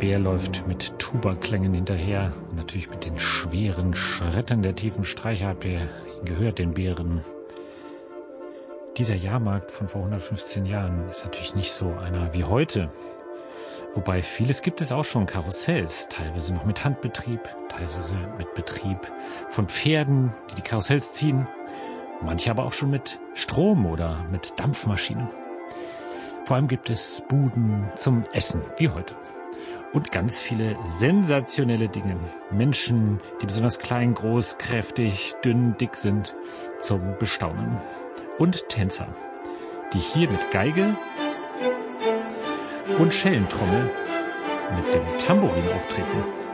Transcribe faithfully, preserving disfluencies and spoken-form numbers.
Bär läuft mit Tuba-Klängen hinterher und natürlich mit den schweren Schritten der tiefen Streicher. Habt ihr ihn gehört, den Bären? Dieser Jahrmarkt von vor hundertfünfzehn Jahren ist natürlich nicht so einer wie heute. Wobei vieles gibt es auch schon, Karussells, teilweise noch mit Handbetrieb, teilweise mit Betrieb von Pferden, die die Karussells ziehen, manche aber auch schon mit Strom oder mit Dampfmaschinen. Vor allem gibt es Buden zum Essen, wie heute. Und ganz viele sensationelle Dinge. Menschen, die besonders klein, groß, kräftig, dünn, dick sind, zum Bestaunen. Und Tänzer, die hier mit Geige und Schellentrommel mit dem Tambourin auftreten.